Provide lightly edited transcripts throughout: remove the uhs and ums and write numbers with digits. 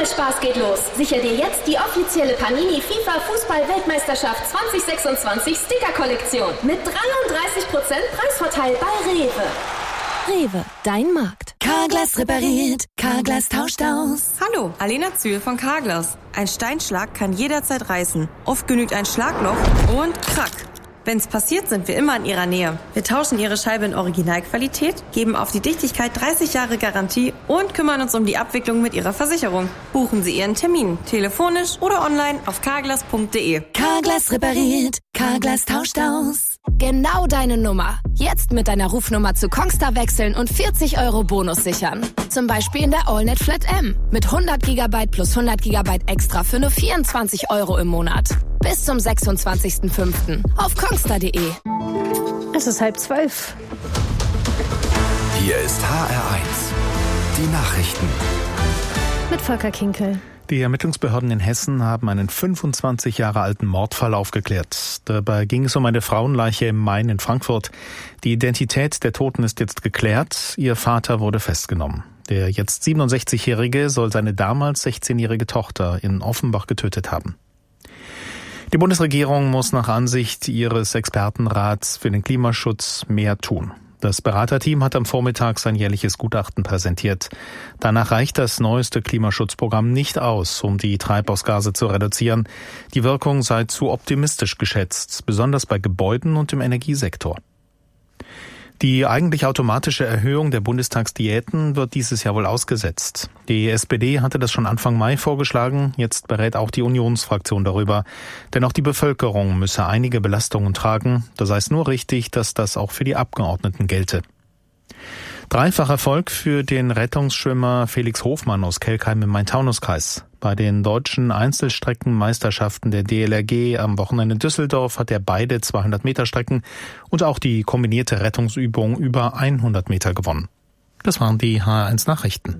Spaß geht los. Sicher dir jetzt die offizielle Panini FIFA Fußball-Weltmeisterschaft 2026 Sticker-Kollektion mit 33% Preisvorteil bei Rewe. Rewe, dein Markt. Carglass repariert, Carglass tauscht aus. Hallo, Alena Zühl von Carglass. Ein Steinschlag kann jederzeit reißen. Oft genügt ein Schlagloch und krack. Wenn's passiert, sind wir immer in Ihrer Nähe. Wir tauschen Ihre Scheibe in Originalqualität, geben auf die Dichtigkeit 30 Jahre Garantie und kümmern uns um die Abwicklung mit Ihrer Versicherung. Buchen Sie Ihren Termin, telefonisch oder online auf carglass.de. Carglass repariert, Carglass tauscht aus. Genau deine Nummer. Jetzt mit deiner Rufnummer zu Kongstar wechseln und 40 € Bonus sichern. Zum Beispiel in der AllNet Flat M. Mit 100 GB plus 100 GB extra für nur 24 € im Monat. Bis zum 26.05. auf kongstar.de. Es ist 11:30. Hier ist HR1. Die Nachrichten. Mit Volker Kinkel. Die Ermittlungsbehörden in Hessen haben einen 25 Jahre alten Mordfall aufgeklärt. Dabei ging es um eine Frauenleiche im Main in Frankfurt. Die Identität der Toten ist jetzt geklärt. Ihr Vater wurde festgenommen. Der jetzt 67-Jährige soll seine damals 16-jährige Tochter in Offenbach getötet haben. Die Bundesregierung muss nach Ansicht ihres Expertenrats für den Klimaschutz mehr tun. Das Beraterteam hat am Vormittag sein jährliches Gutachten präsentiert. Danach reicht das neueste Klimaschutzprogramm nicht aus, um die Treibhausgase zu reduzieren. Die Wirkung sei zu optimistisch geschätzt, besonders bei Gebäuden und im Energiesektor. Die eigentlich automatische Erhöhung der Bundestagsdiäten wird dieses Jahr wohl ausgesetzt. Die SPD hatte das schon Anfang Mai vorgeschlagen, jetzt berät auch die Unionsfraktion darüber. Denn auch die Bevölkerung müsse einige Belastungen tragen, da sei es nur richtig, dass das auch für die Abgeordneten gelte. Dreifacher Erfolg für den Rettungsschwimmer Felix Hofmann aus Kelkheim im Main-Taunus-Kreis. Bei den deutschen Einzelstreckenmeisterschaften der DLRG am Wochenende in Düsseldorf hat er beide 200-Meter-Strecken und auch die kombinierte Rettungsübung über 100 Meter gewonnen. Das waren die HR1 Nachrichten.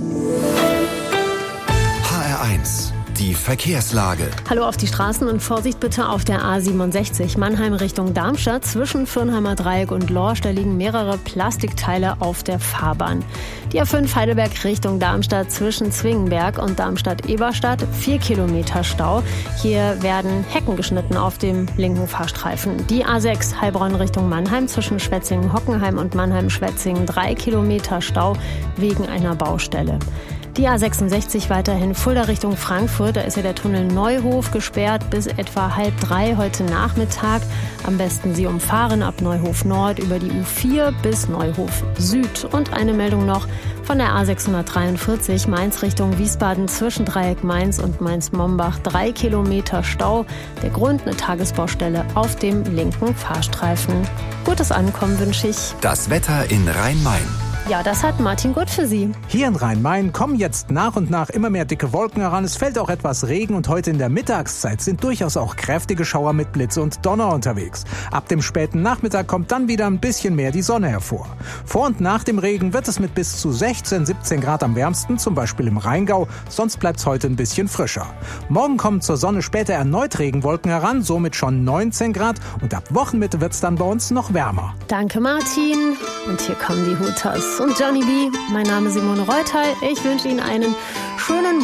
HR1. Die Verkehrslage. Hallo auf die Straßen und Vorsicht bitte auf der A67 Mannheim Richtung Darmstadt. Zwischen Fürnheimer Dreieck und Lorsch, da liegen mehrere Plastikteile auf der Fahrbahn. Die A5 Heidelberg Richtung Darmstadt zwischen Zwingenberg und Darmstadt-Eberstadt 4 Kilometer Stau. Hier werden Hecken geschnitten auf dem linken Fahrstreifen. Die A6 Heilbronn Richtung Mannheim zwischen Schwetzingen-Hockenheim und Mannheim-Schwetzingen 3 Kilometer Stau wegen einer Baustelle. Die A66 weiterhin Fulda Richtung Frankfurt, da ist ja der Tunnel Neuhof gesperrt bis etwa 2:30 heute Nachmittag. Am besten Sie umfahren ab Neuhof Nord über die U4 bis Neuhof Süd. Und eine Meldung noch von der A643 Mainz Richtung Wiesbaden zwischen Dreieck Mainz und Mainz-Mombach 3 Kilometer Stau. Der Grund eine Tagesbaustelle auf dem linken Fahrstreifen. Gutes Ankommen wünsche ich. Das Wetter in Rhein-Main. Ja, das hat Martin Gut für Sie. Hier in Rhein-Main kommen jetzt nach und nach immer mehr dicke Wolken heran. Es fällt auch etwas Regen und heute in der Mittagszeit sind durchaus auch kräftige Schauer mit Blitze und Donner unterwegs. Ab dem späten Nachmittag kommt dann wieder ein bisschen mehr die Sonne hervor. Vor und nach dem Regen wird es mit bis zu 16, 17 Grad am wärmsten, zum Beispiel im Rheingau. Sonst bleibt es heute ein bisschen frischer. Morgen kommen zur Sonne später erneut Regenwolken heran, somit schon 19 Grad. Und ab Wochenmitte wird es dann bei uns noch wärmer. Danke Martin. Und hier kommen die Hooters und Johnny B. Mein Name ist Simone Reutal. Ich wünsche Ihnen einen schönen